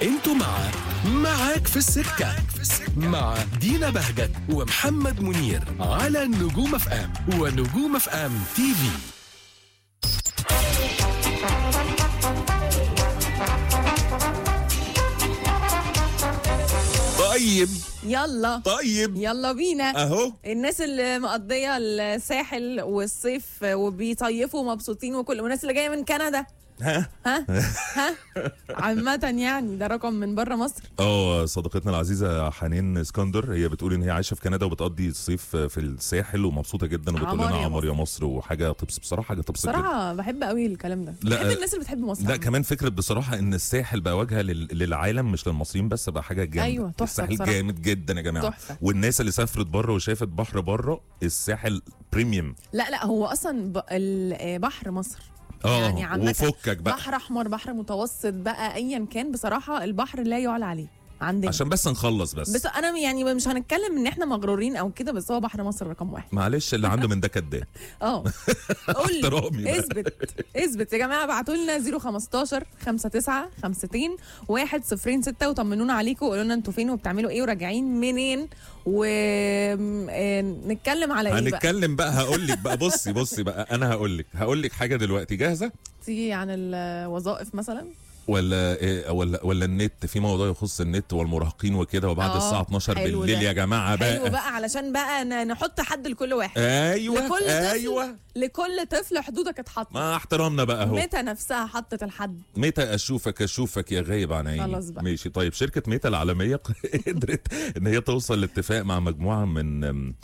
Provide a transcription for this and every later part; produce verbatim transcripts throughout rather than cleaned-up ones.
انتوا مع معاك في السكة مع دينا بهجت ومحمد منير على نجوم اف ام ونجوم اف ام تي في. طيب يلا طيب يلا بينا اهو الناس اللي مقضيه الساحل والصيف وبيصيفوا مبسوطين وكل والناس اللي جايه من كندا ها ها ها عامة يعني ده رقم من بره مصر. اه صديقتنا العزيزه حنين اسكندر هي بتقول ان هي عايشه في كندا وبتقضي الصيف في الساحل ومبسوطه جدا وبتقول عمر لنا يا عمر يا مصر. مصر وحاجه تبسط بصراحه حاجه تبسط جدا. بصراحة بحب قوي الكلام ده. لا، بحب الناس اللي بتحب مصر. لا عامة. كمان فكره بصراحه ان الساحل بقى واجهه لل- للعالم مش للمصريين بس، بقى حاجه جامده. أيوة، تحفة الساحل بصراحة. جامد جدا يا جماعه. تحفة. والناس اللي سافرت بره وشافت بحر بره الساحل بريميوم. لا لا هو اصلا ب... ال- بحر مصر اه يعني عامة وفكك بقى بحر احمر بحر متوسط بقى ايا كان بصراحة البحر لا يعلى عليه عندنا. عشان بس نخلص بس, بس انا يعني مش هنتكلم ان احنا مغرورين او كده، بس هو بحر مصر رقم واحد. معلش اللي عنده من ده كداب. اه قول احترامي بقى. اثبت اثبت يا جماعه. ابعتوا لنا صفر خمستاشر خمسة تسعة خمستين واحد صفرين ستة وطمنونا عليكم وقولوا لنا انتوا فين وبتعملوا ايه وراجعين منين ونتكلم على ايه بقى. هنتكلم بقى هقول لك بقى بصي بصي بقى انا هقول لك هقول لك حاجه دلوقتي جاهزه تيجي عن الوظائف مثلا ولا إيه ولا ولا النت؟ في موضوع يخص النت والمراهقين وكده وبعد آه، الساعه اتناشر حلو بالليل ده. يا جماعه بقى. حلو بقى علشان بقى ن- نحط حد لكل واحد. ايوه لكل طفل ايوه لكل طفل حدودك اتحطت. مع احترامنا بقى اهو. متى نفسها حطت الحد. متى اشوفك اشوفك يا غايب عن عيني. خلاص بقى. ماشي طيب. شركه ميتا العالميه قدرت ان هي توصل لاتفاق مع مجموعه من أم،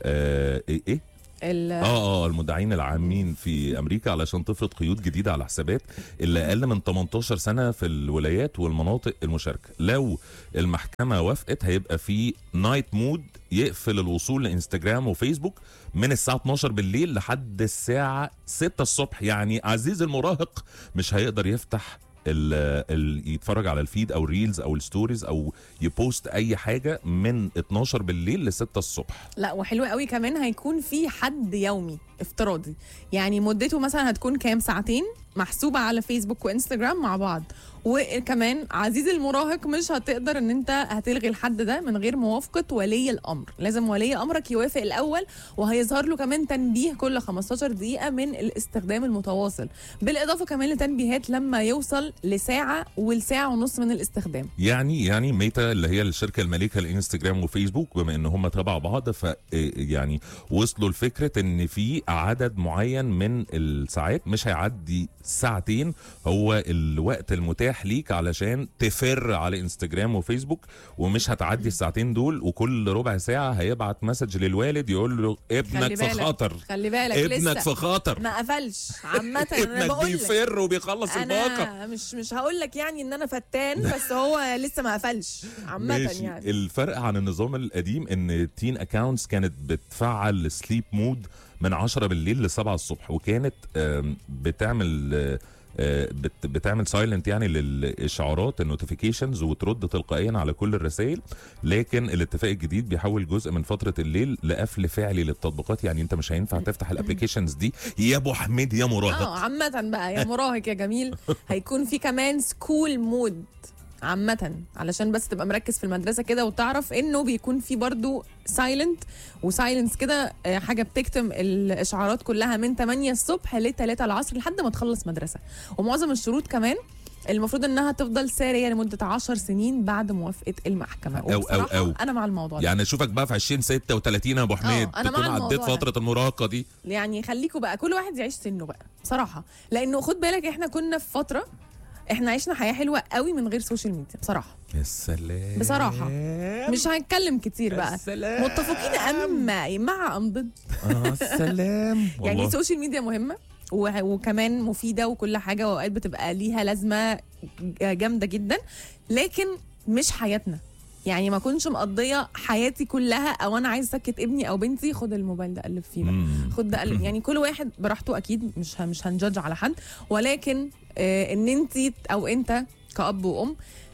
آه ايه ايه ال- اه اه المدعين العامين في امريكا علشان تفرض قيود جديده على حسابات اللي اقل من تمنتاشر سنه في الولايات والمناطق المشاركه. لو المحكمه وافقت هيبقى في نايت مود يقفل الوصول لانستجرام وفيسبوك من الساعه اتناشر بالليل لحد الساعه ستة الصبح. يعني عزيز المراهق مش هيقدر يفتح ال ال يتفرج على الفيد او الريلز او الستوريز او يبوست اي حاجه من اتناشر بالليل ل ستة الصبح. لا وحلو قوي كمان هيكون في حد يومي افتراضي، يعني مدته مثلا هتكون كام ساعتين محسوبة على فيسبوك وانستجرام مع بعض. وكمان عزيزي المراهق مش هتقدر ان انت هتلغي الحد ده من غير موافقة ولي الامر، لازم ولي امرك يوافق الاول، وهيظهر له كمان تنبيه كل خمستاشر دقيقة من الاستخدام المتواصل، بالاضافة كمان لتنبيهات لما يوصل لساعة والساعة ونص من الاستخدام. يعني يعني ميتا اللي هي الشركه المالكه لانستجرام وفيسبوك بما ان هم تبع بعض ف يعني وصلوا لفكره ان في عدد معين من الساعات مش هيعدي ساعتين هو الوقت المتاح ليك علشان تفر على انستجرام وفيسبوك، ومش هتعدي الساعتين دول. وكل ربع ساعه هيبعت مسج للوالد يقول له ابنك في خطر، خلي بالك ابنك لسه في خطر، ما قفلش. عامة انا ابنك بقول لك بيفر وبيخلص الباقه. انا مش مش هقول لك يعني ان انا فتان، بس هو لسه ما قفلش عامة ماشي. يعني. الفرق عن النظام القديم ان التين اكاونتس كانت بتفعل السليب مود من عشرة بالليل ل سبعة الصبح، وكانت آم، بتعمل آه، آه، بت- بتعمل سايلنت يعني للاشعارات النوتيفيكيشنز وترد تلقائيا على كل الرسائل. لكن الاتفاق الجديد بيحول جزء من فتره الليل لقفل فعلي للتطبيقات. يعني انت مش هينفع تفتح الابلكيشنز دي يا ابو حميد يا اه مراهق. عامة بقى يا مراهق يا جميل هيكون في كمان سكول مود عامة، علشان بس تبقى مركز في المدرسة كده وتعرف انه بيكون في برضو سايلنت وسايلنس كده، آه، حاجة بتكتم الاشعارات كلها من تمانية الصبح ل تلاتة العصر لحد ما تخلص مدرسة. ومعظم الشروط كمان المفروض انها تفضل سارية لمدة عشر سنين بعد موافقة المحكمة. أو- أو- وبصراحة أو. انا مع الموضوع ده. يعني اشوفك بقى في عشرين ستة وتلاتين يا ابو حميد آه، أنا مع تكون عديت الموضوع ده. فتره المراهقه دي. يعني خليكوا بقى كل واحد يعيش سنه بقى بصراحة، لانه خد بالك احنا كنا في فترة احنا عشنا حياة حلوة قوي من غير سوشيال ميديا بصراحة. يا سلام بصراحة مش هنتكلم كتير بقى. السلام. متفقين ام مع ام ضد. اه سلام يعني والله. السوشيال ميديا مهمة و- وكمان مفيدة وكل حاجة، واوقات بتبقى ليها لازمة جامدة جدا، لكن مش حياتنا. يعني ما كنتش مقضية حياتي كلها او انا عايز اسكت ابني او بنتي خد الموبايل ده قلب فيه بقى. مم. خد ده قلب. يعني كل واحد براحته اكيد، مش ه- مش هنجدج على حد، ولكن آه ان انت او انت كأب وام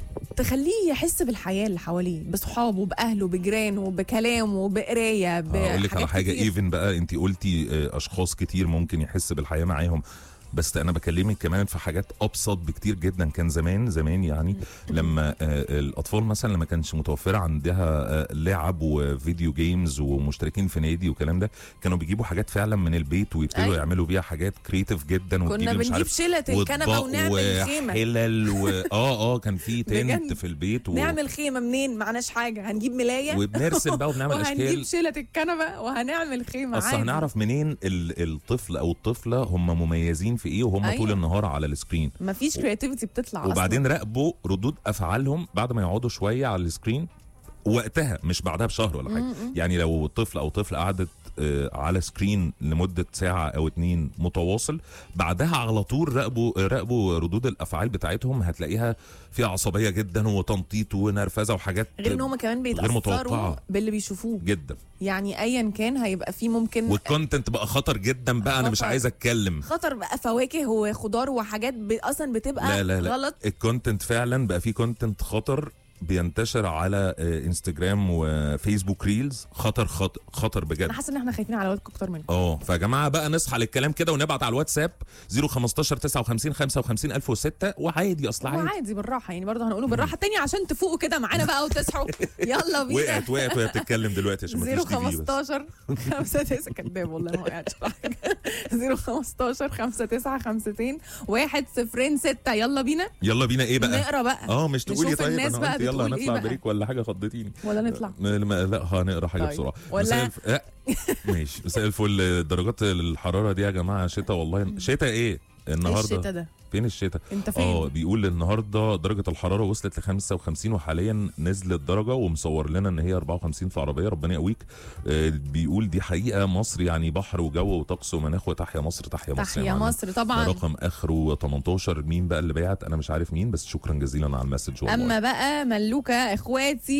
تخليه يحس بالحياه اللي حواليه، بصحابه باهله بجيرانه بكلامه بقرايه اقول لك على بحاجات حاجه كتير. ايفن بقى انت قلتي آه، اشخاص كتير ممكن يحس بالحياه معاهم. بس انا بكلمك كمان في حاجات ابسط بكتير جدا. كان زمان زمان يعني لما آه الاطفال مثلا لما كانش متوفره عندها آه لعب وفيديو جيمز ومشتركين في نادي والكلام ده، كانوا بيجيبوا حاجات فعلا من البيت ويبتدوا أيوة. يعملوا بيها حاجات كريتيف جدا. كنا بنجيب شلة الكنبه ونعمل خيمه وحلل و... اه اه كان في تنت بجد. في البيت و... نعمل خيمه منين؟ معناش حاجه، هنجيب ملايه وبنرسم بقى وبنعمل وهنجيب اشكال. شيلة الكنبه وهنعمل خيمه اصل عادي. هنعرف منين ال- الطفل او الطفله هم مميزين في ايه وهم أيوة. طول النهار على السكرين. مفيش كرياتيفيتي بتطلع أصلاً. وبعدين راقبوا ردود افعالهم بعد ما يقعدوا شويه على السكرين وقتها، مش بعدها بشهر ولا حاجه. يعني لو طفل او طفل قعدت آه، على سكرين لمده ساعه او اتنين متواصل، بعدها على طول راقبوا راقبوا ردود الافعال بتاعتهم، هتلاقيها فيها عصبيه جدا وتنطيط ونرفزه وحاجات غير ان هم كمان غير بيتاثروا متوقعة. باللي بيشوفوه. جدا. يعني ايا كان هيبقى فيه ممكن والكونتنت بقى خطر جدا بقى. انا مش خطر. عايز اتكلم. خطر بقى، فواكه وخضار وحاجات ب... اصلا بتبقى لا لا لا. غلط. الكونتنت فعلا بقى فيه كونتنت خطر بينتشر على آه، انستجرام وفيسبوك ريلز. خطر خطر, خطر بجد. انا حاسه ان احنا خايفين على ولادكم اكتر منكم. اه فيا جماعه بقى نصحى للكلام كده ونبعت على الواتساب صفر خمستاشر تسعة وخمسين خمسة وخمسين ألف وستة وعادي. اصل عادي عادي بالراحه، يعني برضه هنقوله بالراحه تاني عشان تفوقوا كده معانا بقى وتصحوا. يلا بينا. وقعت وقعت وهي بتتكلم دلوقتي عشان ما صفر فيش تي في بس. خمستاشر خمسة تسعة كداب والله ما وقعتش. صفر خمستاشر خمسة تسعة خمسة واحد صفر ستة. يلا بينا يلا بينا. ايه بقى؟ نقرا بقى. اه مش تقولي نشوف طيب الناس انا بقى قلت يلا بتقول إيه هنطلع بقى. بريك ولا حاجه خضتيني. ولا نطلع لا لا هنقرا حاجه طيب. بسرعه. ولا- مساء الف... لا. ماشي. مساء الفل. درجات الحراره دي يا جماعه شتاء والله. شتاء ايه ايه النهارده؟ الشتا ده؟ فين الشتاء؟ انت فين؟ اه بيقول النهارده درجه الحراره وصلت ل خمسة وخمسين وحاليا نزلت درجه ومصور لنا ان هي أربعة وخمسين في عربيه. ربنا يقويك. آه بيقول دي حقيقه مصر يعني بحر وجو وطقس ومناخ وتحيا مصر تحيا مصر. تحيا يا معلم. مصر طبعا. ده رقم اخره تمنتاشر. مين بقى اللي بعت؟ انا مش عارف مين بس شكرا جزيلا على المسج والله. اما بقى ملوكه اخواتي